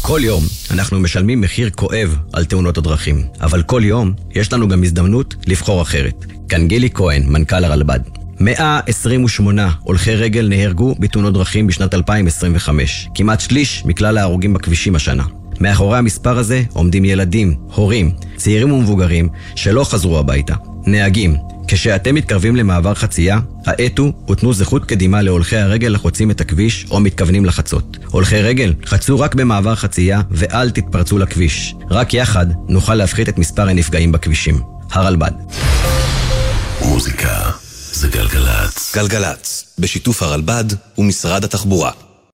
כל יום אנחנו משלמים מחיר כואב על תאונות הדרכים, אבל כל יום יש לנו גם הזדמנות לבחור אחרת. כאן גילי כהן, מנכ"ל הרלב"ד. 128 הולכי רגל נהרגו בתאונות דרכים בשנת 2025, כמעט שליש מכלל ההרוגים בכבישים השנה. מאחורי המספר הזה עומדים ילדים, הורים, צעירים ומבוגרים שלא חזרו הביתה. נהגים, כשאתם מתקרבים למעבר חצייה, האטו ותנו זכות קדימה להולכי הרגל החוצים את הכביש או מתכוונים לחצות. הולכי רגל, חצו רק במעבר חצייה ואל תתפרצו לכביש. רק יחד נוכל להפחית את מספר הנפגעים בכבישים. הרלב"ד. מוזיקה זה גלגלץ. גלגלץ, בשיתוף הרלב"ד ומשרד התחבורה.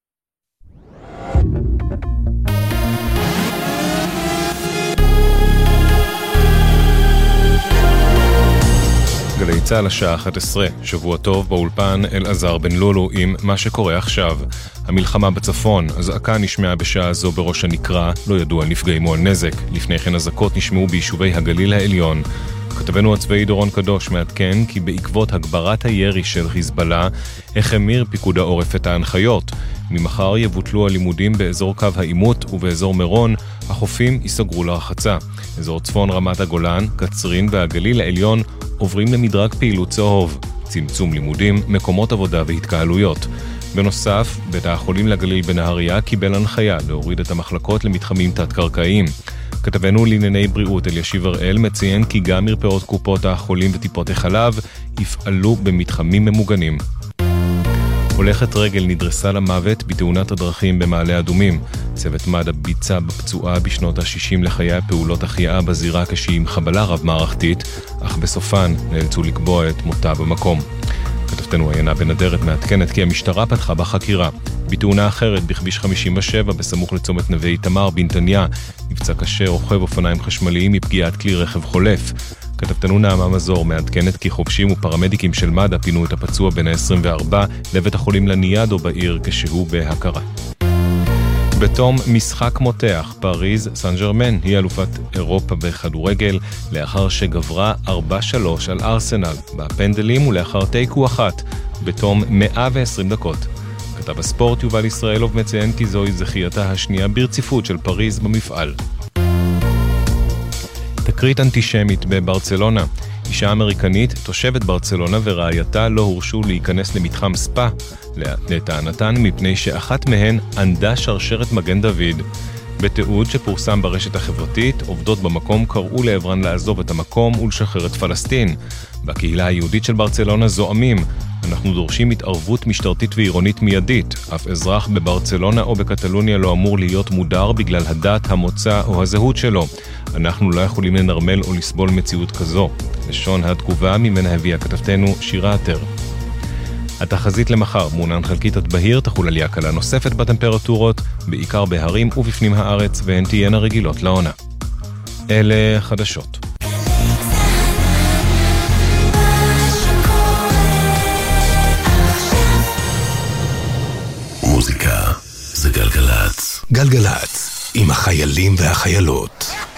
גלי צהל השעה 11, שבוע טוב באולפן אלעזר בן לולו עם מה שקורה עכשיו. המלחמה בצפון, הזעקה נשמעה בשעה זו בראש הנקרה, לא ידוע על נפגעים או על נזק. לפני כן הזעקות נשמעו ביישובי הגליל העליון. כתבנו הצבאי דורון קדוש מעדכן כי בעקבות הגברת הירי של חיזבאללה, החמיר פיקוד העורף את ההנחיות. ממחר יבוטלו הלימודים באזור קו העימות ובאזור מירון, החופים ייסגרו לרחצה. אזור צפון רמת הגולן, קצרין והגליל העליון עוברים למדרג פעילות צהוב, צמצום לימודים, מקומות עבודה והתקהלויות. בנוסף, בית החולים לגליל בנהריה קיבל הנחיה להוריד את המחלקות למתחמים תת-קרקעיים. כתבנו לענייני בריאות אלישיב הראל מציין כי גם מרפאות קופות החולים וטיפות החלב יפעלו במתחמים ממוגנים. הולכת רגל נדרסה למוות בתאונת הדרכים במעלה אדומים. צוות מד"א ביצע בפצועה בשנות ה-60 לחיי פעולות החייאה בזירה כשהיא עם חבלה רב-מערכתית, אך בסופן נאלצו לקבוע את מותה במקום. כתבתנו עיינה בנדרת מעדכנת כי המשטרה פתחה בחקירה. בתאונה אחרת בכביש 57 בסמוך לצומת נווה איתמר בנתניה, נפצע קשה רוכב אופניים חשמליים מפגיעת כלי רכב חולף. כתבתנו נעמה מזור מעדכנת כי חובשים ופרמדיקים של מד"א פינו את הפצוע בן ה-24 לבית החולים לניאדו בעיר כשהוא בהכרה. בתום משחק מותח, פריז סן ז'רמן היא אלופת אירופה בכדורגל לאחר שגברה 4-3 על ארסנל בפנדלים ולאחר תיקו אחת בתום 120 דקות. כתב הספורט יובל ישראלוב מציין כי זוהי זכייתה השנייה ברציפות של פריז במפעל. תקרית אנטישמית בברצלונה. אישה אמריקנית, תושבת ברצלונה ורעייתה לא הורשו להיכנס למתחם ספא, לטענתן מפני שאחת מהן ענדה שרשרת מגן דוד. בתיעוד שפורסם ברשת החברתית, עובדות במקום קראו לעברן לעזוב את המקום ולשחרר את פלסטין. בקהילה היהודית של ברצלונה זועמים, אנחנו דורשים התערבות משטרתית ועירונית מיידית. אף אזרח בברצלונה או בקטלוניה לא אמור להיות מודר בגלל הדת, המוצא או הזהות שלו. אנחנו לא יכולים לנרמל או לסבול מציאות כזו. לשון התגובה ממנה הביאה כתבתנו שירה עטר. התחזית למחר מעונן חלקית עד בהיר, תחול עלייה קלה נוספת בטמפרטורות, בעיקר בהרים ובפנים הארץ, והן תהיינה רגילות לעונה. אלה חדשות. מוזיקה זה גלגלץ. גלגלץ, עם החיילים והחיילות.